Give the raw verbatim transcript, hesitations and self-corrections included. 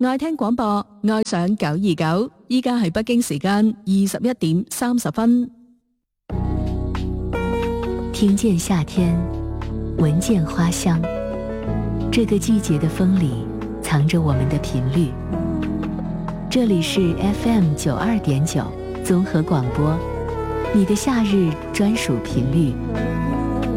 愛聽廣播，愛上九二九。依家係北京時間二十一點三十分。 聽見夏天，聞見花香。這個季節的風裡，藏着我們的頻率。這裡是 F M 九二點九綜合廣播，你的夏日專屬頻率。